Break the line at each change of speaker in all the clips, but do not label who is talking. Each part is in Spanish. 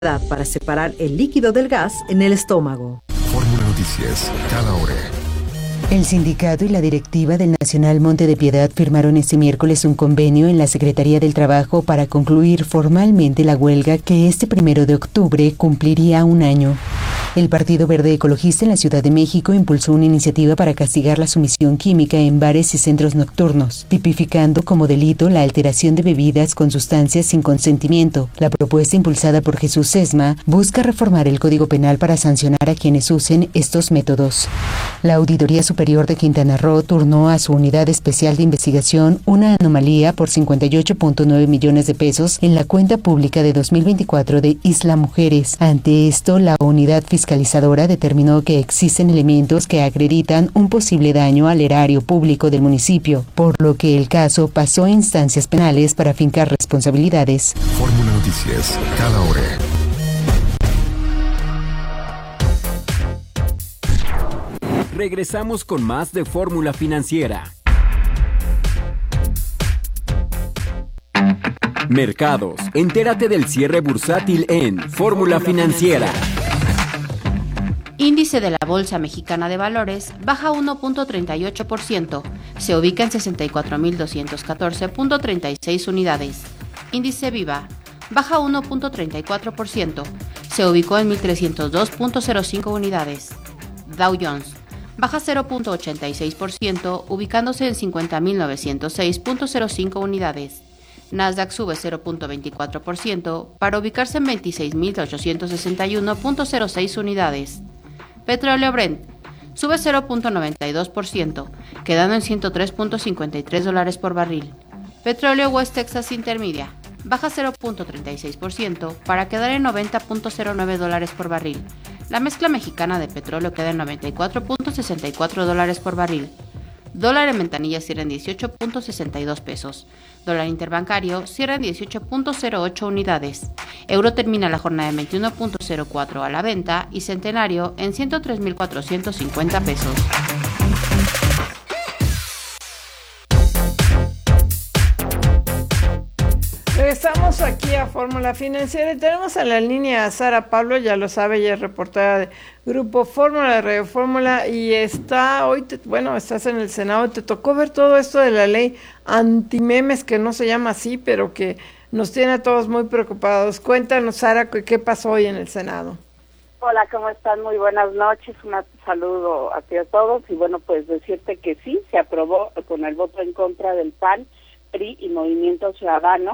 para separar el líquido del gas en el estómago.
Fórmula Noticias, cada hora.
El sindicato y la directiva del Nacional Monte de Piedad firmaron este miércoles un convenio en la Secretaría del Trabajo para concluir formalmente la huelga que este 1 de octubre cumpliría un año. El Partido Verde Ecologista en la Ciudad de México impulsó una iniciativa para castigar la sumisión química en bares y centros nocturnos, tipificando como delito la alteración de bebidas con sustancias sin consentimiento. La propuesta impulsada por Jesús Sesma busca reformar el Código Penal para sancionar a quienes usen estos métodos. La Auditoría Superior de Quintana Roo turnó a su Unidad Especial de Investigación una anomalía por 58.9 millones de pesos en la cuenta pública de 2024 de Isla Mujeres. Ante esto, la unidad fiscalizadora determinó que existen elementos que acreditan un posible daño al erario público del municipio, por lo que el caso pasó a instancias penales para fincar responsabilidades.
Fórmula Noticias, cada hora.
Regresamos con más de Fórmula Financiera. Mercados. Entérate del cierre bursátil en Fórmula Financiera.
Índice de la Bolsa Mexicana de Valores baja 1.38%, se ubica en 64.214.36 unidades. Índice Viva baja 1.34%, se ubicó en 1.302.05 unidades. Dow Jones baja 0.86%, ubicándose en 50.906.05 unidades. Nasdaq sube 0.24% para ubicarse en 26.861.06 unidades. Petróleo Brent sube 0.92%, quedando en $103.53 por barril. Petróleo West Texas Intermedia baja 0.36% para quedar en $90.09 por barril. La mezcla mexicana de petróleo queda en $94.64 por barril. Dólar en ventanilla cierra en 18.62 pesos. Dólar interbancario cierra en 18.08 unidades. Euro termina la jornada en 21.04 a la venta y centenario en 103.450 pesos.
Regresamos aquí a Fórmula Financiera y tenemos en la línea a Sara Pablo, ya lo sabe, ella es reportera de Grupo Fórmula, de Radio Fórmula, y está hoy, estás en el Senado, te tocó ver todo esto de la ley antimemes, que no se llama así, pero que nos tiene a todos muy preocupados. Cuéntanos, Sara, ¿qué pasó hoy en el Senado?
Hola, ¿cómo están? Muy buenas noches, un saludo a ti a todos, y bueno, pues decirte que sí, se aprobó con el voto en contra del PAN, PRI y Movimiento Ciudadano.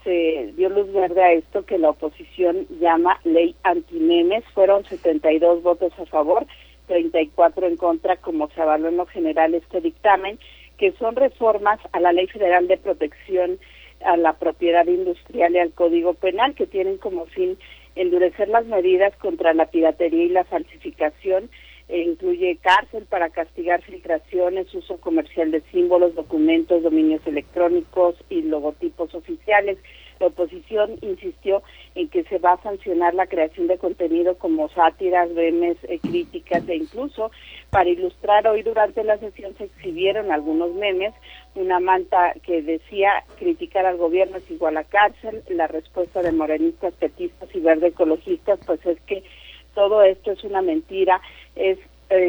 Se dio luz verde a esto que la oposición llama ley antimemes. Fueron 72 votos a favor, 34 en contra, como se avaló en lo general este dictamen, que son reformas a la Ley Federal de Protección a la Propiedad Industrial y al Código Penal, que tienen como fin endurecer las medidas contra la piratería y la falsificación. Incluye cárcel para castigar filtraciones, uso comercial de símbolos, documentos, dominios electrónicos y logotipos oficiales. La oposición insistió en que se va a sancionar la creación de contenido como sátiras, memes, críticas, e incluso para ilustrar, hoy durante la sesión se exhibieron algunos memes, una manta que decía criticar al gobierno es igual a cárcel. La respuesta de morenistas, petistas y verde ecologistas pues es que todo esto es una mentira, es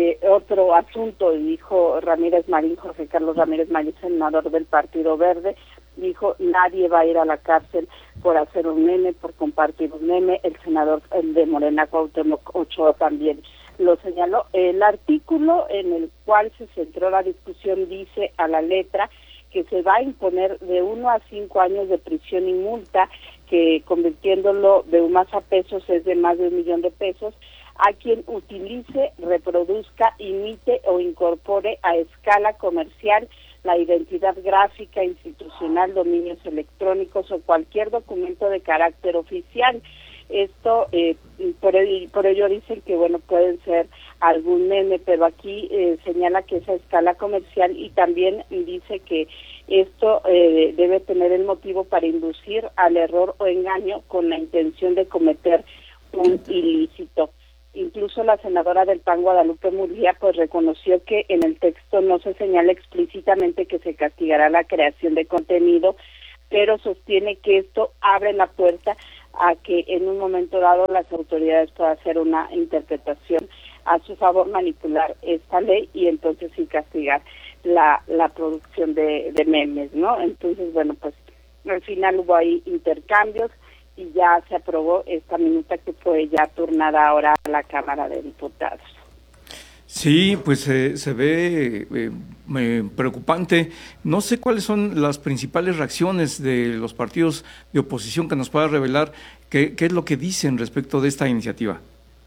otro asunto, dijo Ramírez Marín, José Carlos Ramírez Marín, senador del Partido Verde, dijo nadie va a ir a la cárcel por hacer un meme, por compartir un meme. El senador de Morena, Cuauhtémoc Ochoa, también lo señaló. El artículo en el cual se centró la discusión dice a la letra que se va a imponer de 1 a 5 años de prisión y multa, que convirtiéndolo de UMAS a pesos es de más de 1 millón de pesos, a quien utilice, reproduzca, imite o incorpore a escala comercial la identidad gráfica, institucional, dominios electrónicos o cualquier documento de carácter oficial. Esto, por ello dicen que, bueno, pueden ser algún meme, pero aquí señala que es a escala comercial, y también dice que esto debe tener el motivo para inducir al error o engaño con la intención de cometer un ilícito. Incluso la senadora del PAN, Guadalupe Murguía, pues reconoció que en el texto no se señala explícitamente que se castigará la creación de contenido, pero sostiene que esto abre la puerta a que en un momento dado las autoridades puedan hacer una interpretación a su favor, manipular esta ley y entonces sí castigar la producción de memes, ¿no? Entonces, bueno, pues al final hubo ahí intercambios y ya se aprobó esta minuta que fue ya turnada ahora a la Cámara de Diputados.
Sí, pues se ve preocupante. No sé cuáles son las principales reacciones de los partidos de oposición que nos pueda revelar qué es lo que dicen respecto de esta iniciativa.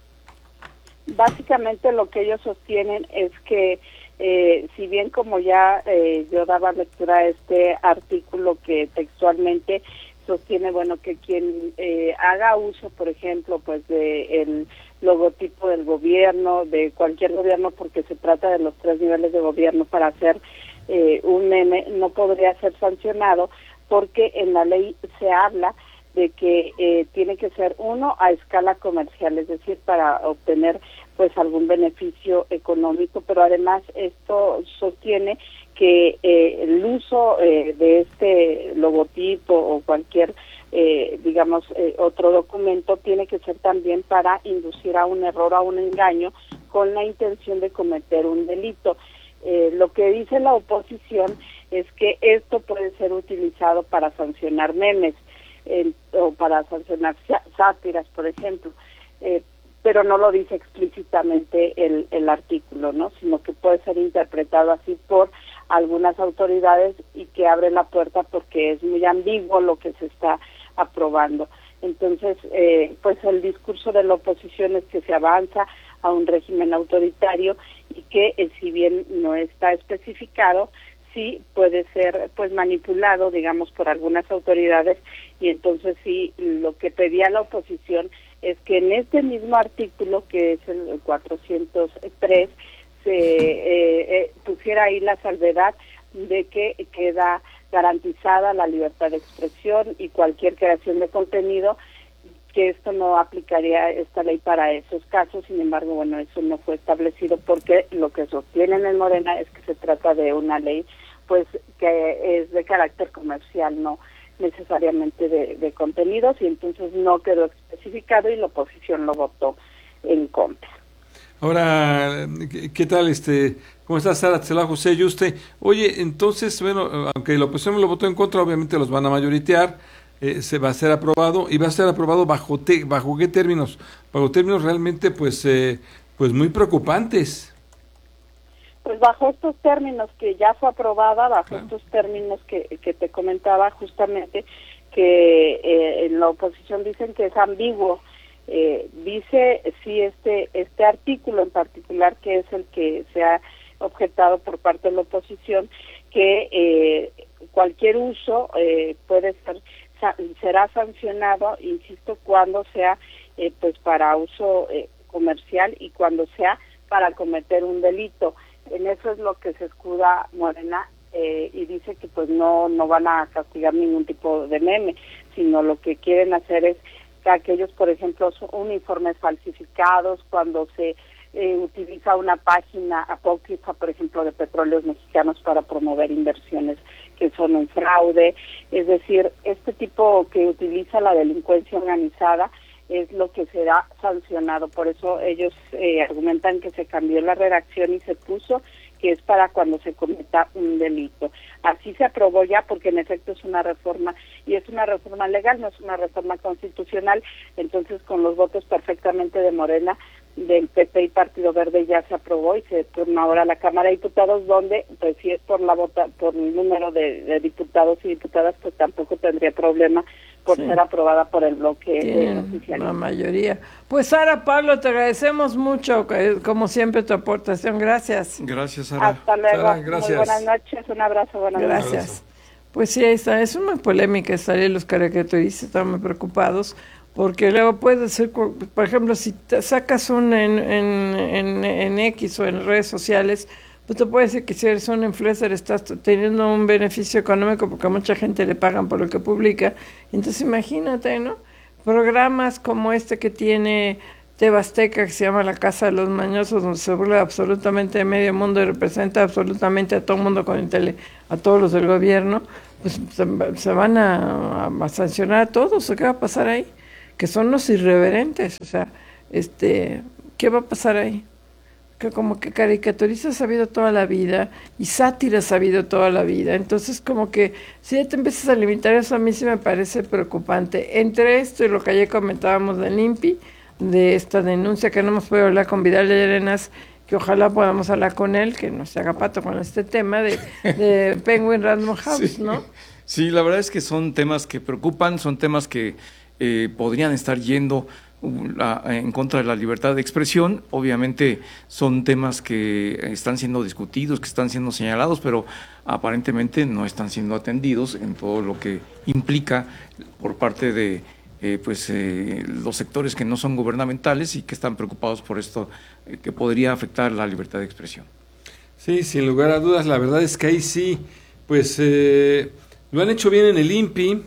Básicamente lo que ellos sostienen es que si bien como ya yo daba lectura a este artículo que textualmente sostiene, bueno, que quien haga uso, por ejemplo, pues de el logotipo del gobierno, de cualquier gobierno, porque se trata de los 3 niveles de gobierno para hacer un meme, no podría ser sancionado porque en la ley se habla de que tiene que ser uno a escala comercial, es decir, para obtener pues algún beneficio económico, pero además esto sostiene que el uso de este logotipo o cualquier otro documento tiene que ser también para inducir a un error, a un engaño, con la intención de cometer un delito. Lo que dice la oposición es que esto puede ser utilizado para sancionar memes o para sancionar sátiras, por ejemplo, pero no lo dice explícitamente el artículo, ¿no? Sino que puede ser interpretado así por algunas autoridades y que abre la puerta porque es muy ambiguo lo que se está aprobando. Entonces, pues el discurso de la oposición es que se avanza a un régimen autoritario y que si bien no está especificado, sí puede ser pues manipulado, digamos, por algunas autoridades, y entonces sí, lo que pedía la oposición es que en este mismo artículo, que es el 403, se pusiera ahí la salvedad de que queda garantizada la libertad de expresión y cualquier creación de contenido, que esto no aplicaría esta ley para esos casos. Sin embargo, bueno, eso no fue establecido porque lo que sostienen en Morena es que se trata de una ley pues que es de carácter comercial, no necesariamente de contenidos, y entonces no quedó especificado y la oposición lo votó en contra.
Ahora, ¿qué tal? ¿Cómo está Sara Tzelá, José Yuste? Oye, entonces, bueno, aunque la oposición lo votó en contra, obviamente los van a mayoritear, se va a ser aprobado, y va a ser aprobado bajo qué términos, bajo términos realmente pues muy preocupantes.
Pues bajo estos términos que ya fue aprobada, bajo estos términos que te comentaba justamente, que en la oposición dicen que es ambiguo. Dice sí este artículo en particular, que es el que se ha objetado por parte de la oposición, que cualquier uso será sancionado, insisto, cuando sea pues para uso comercial y cuando sea para cometer un delito. En eso es lo que se escuda Morena, y dice que pues no van a castigar ningún tipo de meme, sino lo que quieren hacer es que aquellos, por ejemplo, uniformes falsificados, cuando se utiliza una página apócrifa, por ejemplo, de Petróleos Mexicanos para promover inversiones que son un fraude, es decir, este tipo que utiliza la delincuencia organizada es lo que será sancionado. Por eso ellos argumentan que se cambió la redacción y se puso que es para cuando se cometa un delito. Así se aprobó ya, porque en efecto es una reforma, y es una reforma legal, no es una reforma constitucional. Entonces, con los votos perfectamente de Morena, del PP y Partido Verde, ya se aprobó y se turna ahora a la Cámara de Diputados, donde pues si es por el número de diputados y diputadas, pues tampoco tendría problema por ser aprobada por el bloque oficial.
La mayoría. Pues Sara, Pablo, te agradecemos mucho, como siempre, tu aportación. Gracias.
Gracias, Sara.
Hasta luego.
Sara, gracias.
Muy buenas noches. Un abrazo. Buenas noches.
Gracias. Pues sí, ahí está. Es una polémica esta ley. Los caricaturistas están muy preocupados porque luego puede ser, por ejemplo, si te sacas en X o en redes sociales, pues te puede decir que si eres un influencer estás teniendo un beneficio económico porque a mucha gente le pagan por lo que publica. Entonces imagínate, ¿no? Programas como este que tiene TV Azteca, que se llama La Casa de los Mañosos, donde se burla absolutamente de medio mundo y representa absolutamente a todo el mundo a todos los del gobierno, pues se van a sancionar a todos. ¿Qué va a pasar ahí? que son los irreverentes, o sea, ¿qué va a pasar ahí? Que como que caricaturistas ha habido toda la vida y sátiras ha habido toda la vida, entonces como que si ya te empiezas a limitar eso, a mí sí me parece preocupante. Entre esto y lo que ayer comentábamos del INPI, de esta denuncia que no hemos podido hablar con Vidal de Arenas, que ojalá podamos hablar con él, que no se haga pato con este tema de Penguin Random House, sí, ¿no?
Sí, la verdad es que son temas que preocupan, son temas que podrían estar yendo en contra de la libertad de expresión. Obviamente son temas que están siendo discutidos, que están siendo señalados, pero aparentemente no están siendo atendidos en todo lo que implica por parte de los sectores que no son gubernamentales y que están preocupados por esto que podría afectar la libertad de expresión.
Sí, sin lugar a dudas, la verdad es que ahí sí, pues lo han hecho bien en el INPI,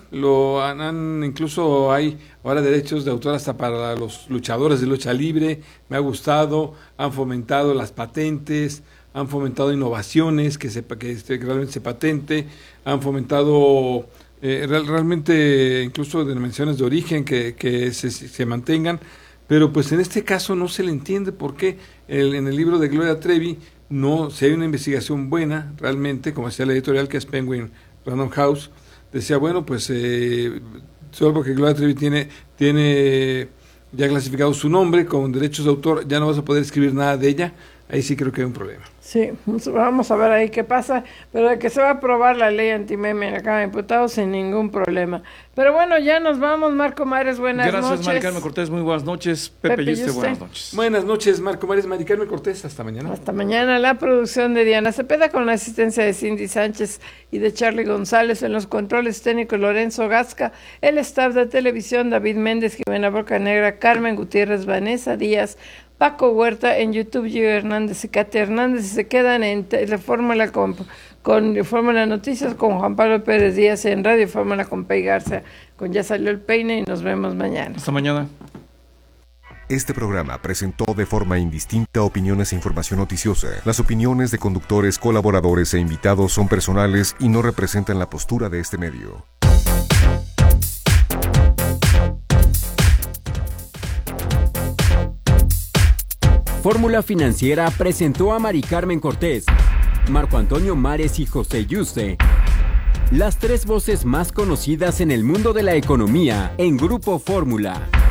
incluso hay ahora derechos de autor hasta para los luchadores de lucha libre, me ha gustado, han fomentado las patentes, han fomentado innovaciones, que realmente se patente, han fomentado realmente incluso denominaciones de origen que se mantengan, pero pues en este caso no se le entiende por qué en el libro de Gloria Trevi, no, si hay una investigación buena realmente, como decía la editorial que es Penguin Random House, decía, bueno, pues solo porque Gloria Trevi tiene ya clasificado su nombre con derechos de autor, ya no vas a poder escribir nada de ella, ahí sí creo que hay un problema.
Sí, vamos a ver ahí qué pasa, pero de que se va a aprobar la ley antimeme en la Cámara de Diputados sin ningún problema. Pero bueno, ya nos vamos. Marco Mares, buenas noches.
Gracias, Mari Carmen Cortés, muy buenas noches. Pepe Yuste, buenas noches.
Buenas noches, Marco Mares, Mari Carmen Cortés, hasta mañana.
Hasta mañana. La producción de Diana Cepeda con la asistencia de Cindy Sánchez y de Charlie González, en los controles técnicos Lorenzo Gasca, el staff de televisión David Méndez, Jimena Bocanegra, Carmen Gutiérrez, Vanessa Díaz, Paco Huerta, en YouTube Gio Hernández y Katia Hernández, y se quedan en Fórmula con Fórmula Noticias con Juan Pablo Pérez Díaz, en Radio Fórmula con Pei Garza, con Ya Salió el Peine, y nos vemos mañana.
Hasta mañana.
Este programa presentó de forma indistinta opiniones e información noticiosa. Las opiniones de conductores, colaboradores e invitados son personales y no representan la postura de este medio.
Fórmula Financiera presentó a Mari Carmen Cortés, Marco Antonio Mares y José Yuste, las tres voces más conocidas en el mundo de la economía en Grupo Fórmula.